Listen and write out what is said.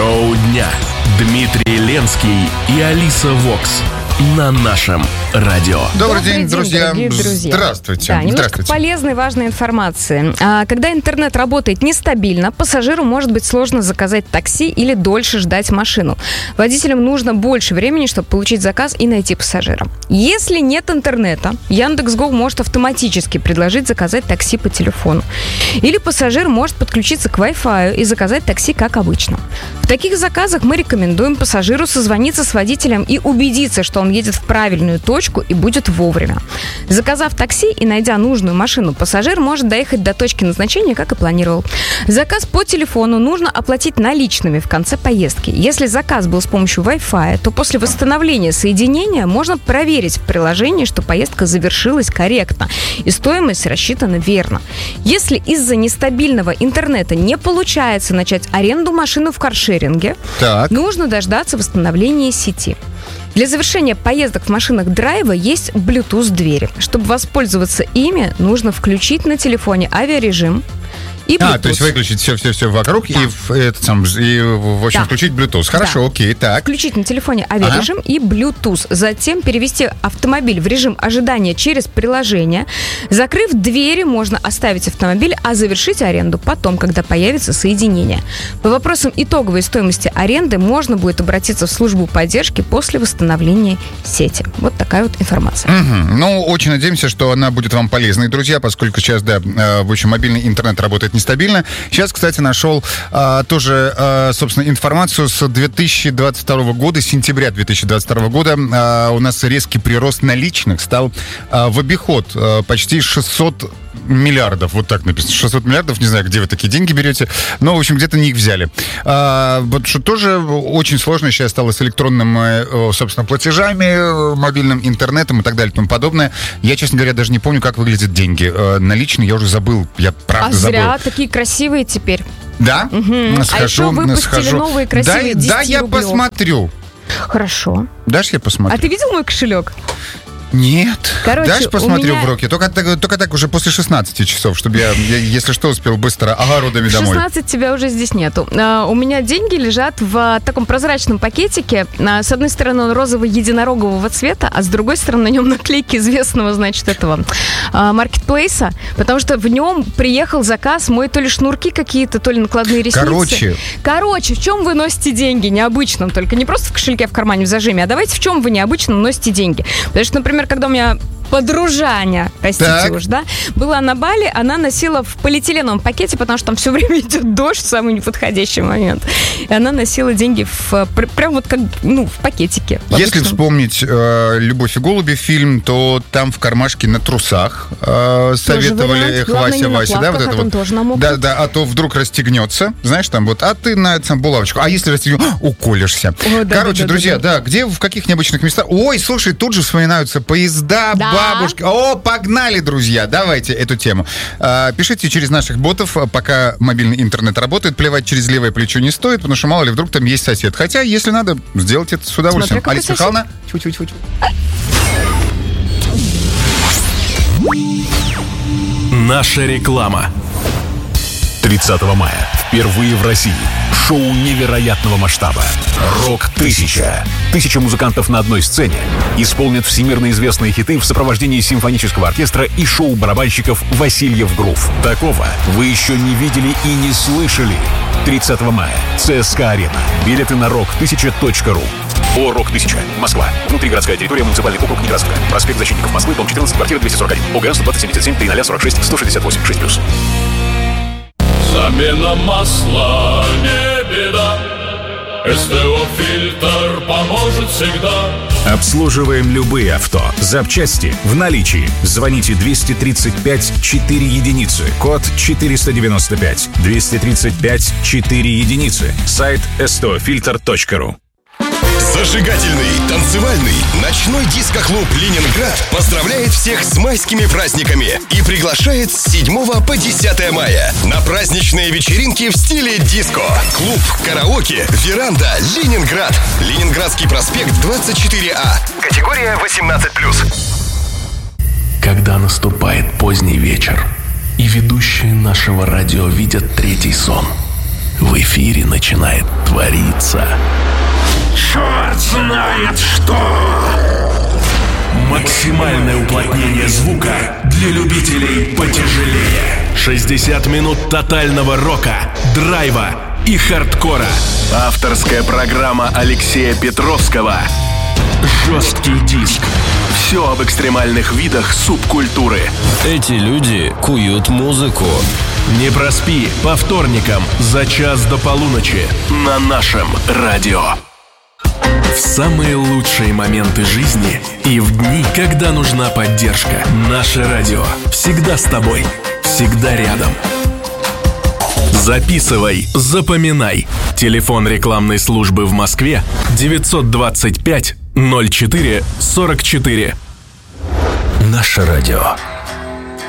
Шоу дня. Дмитрий Ленский и Алиса Вокс на нашем радио. Добрый день, друзья. Здравствуйте. Да, немножко полезной, важной информации. Когда интернет работает нестабильно, пассажиру может быть сложно заказать такси или дольше ждать машину. Водителям нужно больше времени, чтобы получить заказ и найти пассажира. Если нет интернета, Яндекс.Го может автоматически предложить заказать такси по телефону. Или пассажир может подключиться к Wi-Fi и заказать такси, как обычно. В таких заказах мы рекомендуем пассажиру созвониться с водителем и убедиться, что он едет в правильную точку и будет вовремя. Заказав такси и найдя нужную машину, пассажир может доехать до точки назначения, как и планировал. Заказ по телефону нужно оплатить наличными в конце поездки. Если заказ был с помощью Wi-Fi, то после восстановления соединения можно проверить в приложении, что поездка завершилась корректно и стоимость рассчитана верно. Если из-за нестабильного интернета не получается начать аренду машины в каршеринге, нужно дождаться восстановления сети. Для завершения поездок в машинах драйва есть Bluetooth-двери. Чтобы воспользоваться ими, нужно включить на телефоне авиарежим и Bluetooth. То есть выключить все вокруг, да. в общем, включить Bluetooth. Хорошо, окей, так. Включить на телефоне авиарежим и Bluetooth. Затем перевести автомобиль в режим ожидания через приложение. Закрыв двери, можно оставить автомобиль, а завершить аренду потом, когда появится соединение. По вопросам итоговой стоимости аренды можно будет обратиться в службу поддержки после восстановления сети. Вот такая вот информация. Ну, очень надеемся, что она будет вам полезной, друзья, поскольку сейчас, в общем, мобильный интернет работает нестабильно. Сейчас, кстати, нашел тоже, собственно, информацию с 2022 года, с сентября 2022 года. У нас резкий прирост наличных стал в обиход. Почти 600 миллиардов, вот так написано, 600 миллиардов, не знаю, где вы такие деньги берете, но, в общем, где-то не их взяли. Вот что тоже очень сложно сейчас стало с электронным, собственно, платежами, мобильным интернетом и так далее и тому подобное. Я, честно говоря, даже не помню, как выглядят деньги. Наличные я уже забыл, я правда забыл. А зря, такие красивые теперь. Да? Схожу, а еще выпустили новые красивые 10 Да, я рублев. посмотрю. Хорошо. Дашь, я посмотрю? А ты видел мой кошелек? Нет. Короче, дальше посмотрю в руки. Только так уже после 16 часов, чтобы я, если что, успел быстро огородами домой. 16 тебя уже здесь нету. У меня деньги лежат в таком прозрачном пакетике. С одной стороны, он розово-единорогового цвета, а с другой стороны, на нем наклейки известного, значит, этого маркетплейса, потому что в нем приехал заказ мой, то ли шнурки какие-то, то ли накладные ресницы. Короче, в чем вы носите деньги? Необычном, только не просто в кошельке, в кармане, в зажиме, а давайте в чем вы необычном носите деньги. Потому что, например, когда у меня подружаня, простите уж, да, была на Бали, она носила в полиэтиленовом пакете, потому что там все время идет дождь в самый неподходящий момент. И она носила деньги прям вот как, в пакетике. Если вспомнить «Любовь и голуби» фильм, то там в кармашке на трусах советовали Вася, да, вот это вот. Тоже да, а то вдруг расстегнется, знаешь, там вот, а ты на булавочку, а если расстегнется, уколешься. Короче, друзья, где, в каких необычных местах? Ой, слушай, тут же вспоминаются поезда, бабушки. О, погнали, друзья, давайте эту тему. Пишите через наших ботов, пока мобильный интернет работает. Плевать через левое плечо не стоит, потому что мало ли вдруг там есть сосед. Хотя, если надо, сделать это с удовольствием. Алиса Михайловна. Наша реклама. 30 мая. Впервые в России. Шоу невероятного масштаба. «Рок-1000». 1000 музыкантов на одной сцене исполнят всемирно известные хиты в сопровождении симфонического оркестра и шоу-барабанщиков «Васильев Грув». Такого вы еще не видели и не слышали. 30 мая. ЦСКА-арена. Билеты на rock1000.ru. О, «Рок-1000». Москва. Внутригородская территория, муниципальный округ Некрасовка. Проспект Защитников Москвы, дом 14, квартира 241. ОГРН 12077 3046 168 6+. Замена масла не беда. СТО-фильтр поможет всегда. Обслуживаем любые авто. Запчасти в наличии. Звоните 235 4 единицы. Код 495. 235 4 единицы. Сайт stofilter.ru. Зажигательный, танцевальный, ночной диско-клуб «Ленинград» поздравляет всех с майскими праздниками и приглашает с 7 по 10 мая на праздничные вечеринки в стиле диско. Клуб, караоке, веранда, Ленинград. Ленинградский проспект 24А. Категория 18+. Когда наступает поздний вечер, и ведущие нашего радио видят третий сон, в эфире начинает твориться. Черт знает что! Максимальное уплотнение звука для любителей потяжелее. 60 минут тотального рока, драйва и хардкора. Авторская программа Алексея Петровского. Жесткий диск. Все об экстремальных видах субкультуры. Эти люди куют музыку. Не проспи по вторникам за час до полуночи на нашем радио. В самые лучшие моменты жизни и в дни, когда нужна поддержка, наше радио всегда с тобой, всегда рядом. Записывай, запоминай. Телефон рекламной службы в Москве 925 04 44. Наше радио.